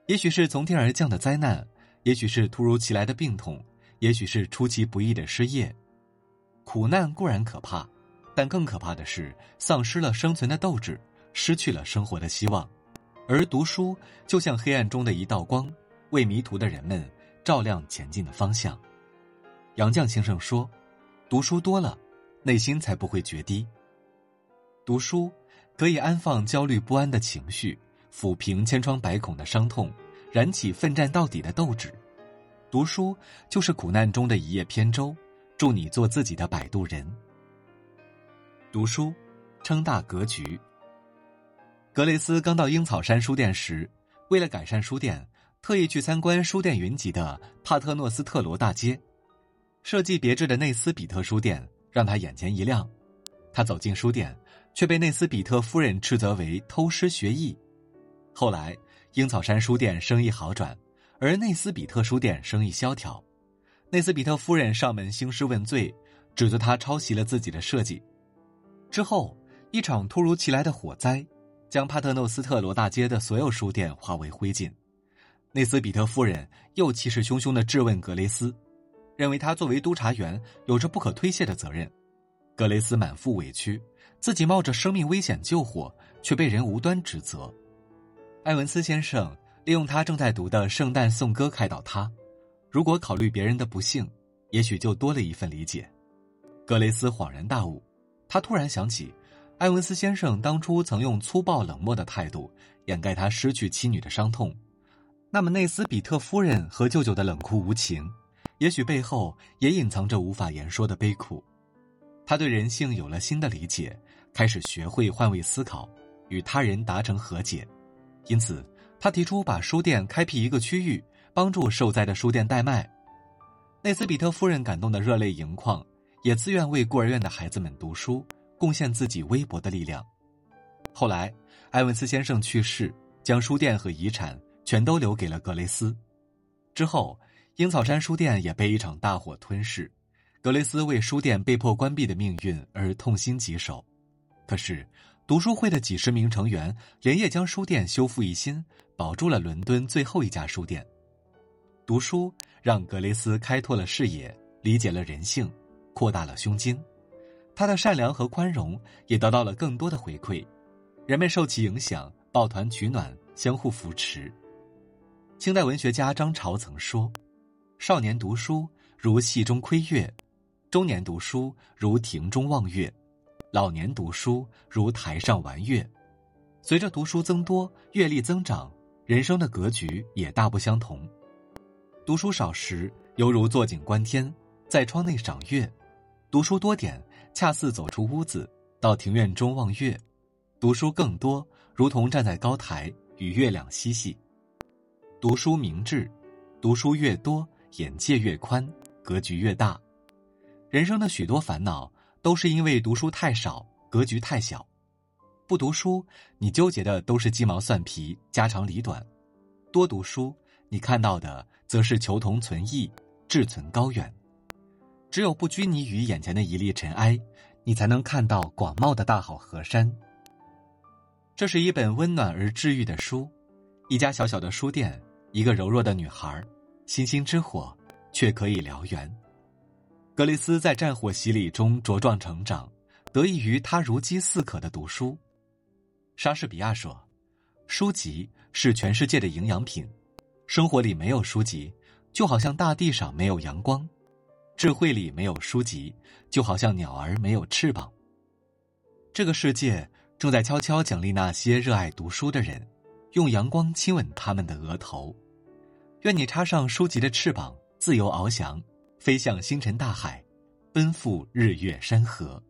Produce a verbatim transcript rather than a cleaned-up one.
也许是从天而降的灾难，也许是突如其来的病痛，也许是出其不意的失业。苦难固然可怕，但更可怕的是丧失了生存的斗志，失去了生活的希望。而读书就像黑暗中的一道光，为迷途的人们照亮前进的方向。杨绛先生说，读书多了，内心才不会决堤。读书可以安放焦虑不安的情绪，抚平千疮百孔的伤痛，燃起奋战到底的斗志。读书就是苦难中的一叶扁舟，助你做自己的摆渡人。读书撑大格局。格雷斯刚到鹰草山书店时，为了改善书店，特意去参观书店云集的帕特诺斯特罗大街。设计别致的内斯比特书店让他眼前一亮。他走进书店，却被内斯比特夫人斥责为偷师学艺。后来鹰草山书店生意好转，而内斯比特书店生意萧条。内斯比特夫人上门兴师问罪，指责他抄袭了自己的设计。之后一场突如其来的火灾将帕特诺斯特罗大街的所有书店化为灰烬。内斯比特夫人又气势汹汹地质问格雷斯，认为他作为督察员有着不可推卸的责任。格雷斯满腹委屈，自己冒着生命危险救火，却被人无端指责。埃文斯先生利用他正在读的圣诞颂歌开导他，如果考虑别人的不幸，也许就多了一份理解。格雷斯恍然大悟，他突然想起埃文斯先生当初曾用粗暴冷漠的态度掩盖他失去妻女的伤痛，那么内斯比特夫人和舅舅的冷酷无情，也许背后也隐藏着无法言说的悲苦。他对人性有了新的理解，开始学会换位思考，与他人达成和解。因此他提出把书店开辟一个区域，帮助受灾的书店代卖。内斯比特夫人感动得热泪盈眶，也自愿为孤儿院的孩子们读书，贡献自己微薄的力量。后来埃文斯先生去世，将书店和遗产全都留给了格雷斯。之后鹰草山书店也被一场大火吞噬，格雷斯为书店被迫关闭的命运而痛心疾首。可是读书会的几十名成员连夜将书店修复一新，保住了伦敦最后一家书店。读书让格雷斯开拓了视野，理解了人性，扩大了胸襟。他的善良和宽容也得到了更多的回馈，人们受其影响，抱团取暖，相互扶持。清代文学家张潮曾说，少年读书如戏中窥月，中年读书如庭中望月，老年读书如台上玩月。随着读书增多，阅历增长，人生的格局也大不相同。读书少时犹如坐井观天，在窗内赏月；读书多点，恰似走出屋子，到庭院中望月；读书更多，如同站在高台，与月亮嬉戏。读书明智，读书越多，眼界越宽，格局越大。人生的许多烦恼都是因为读书太少，格局太小。不读书，你纠结的都是鸡毛蒜皮，家长里短；多读书，你看到的则是求同存异，志存高远。只有不拘泥于眼前的一粒尘埃，你才能看到广袤的大好河山。这是一本温暖而治愈的书，一家小小的书店，一个柔弱的女孩，星星之火却可以燎原。格雷斯在战火洗礼中茁壮成长，得益于他如饥似渴的读书。莎士比亚说，书籍是全世界的营养品，生活里没有书籍，就好像大地上没有阳光；智慧里没有书籍，就好像鸟儿没有翅膀。这个世界正在悄悄奖励那些热爱读书的人，用阳光亲吻他们的额头。愿你插上书籍的翅膀，自由翱翔，飞向星辰大海，奔赴日月山河。